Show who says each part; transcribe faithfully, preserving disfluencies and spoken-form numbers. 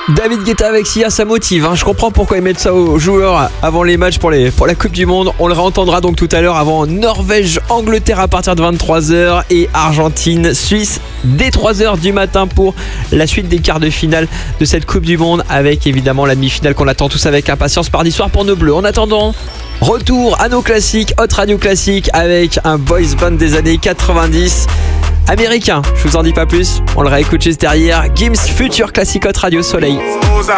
Speaker 1: David Guetta avec Sia, ça motive, hein. Je comprends pourquoi ils mettent ça aux joueurs avant les matchs pour, les, pour la Coupe du Monde. On le réentendra donc tout à l'heure avant Norvège-Angleterre à partir de vingt-trois heures et Argentine-Suisse dès trois heures du matin pour la suite des quarts de finale de cette Coupe du Monde avec évidemment la demi-finale qu'on attend tous avec impatience mardi soir pour nos Bleus. En attendant, retour à nos classiques, Hot Radio Classique avec un boys band des années quatre-vingt-dix. Américain, je vous en dis pas plus, on le réécoute juste derrière. Gims Future Classic Hot Radio Soleil.
Speaker 2: Rosa,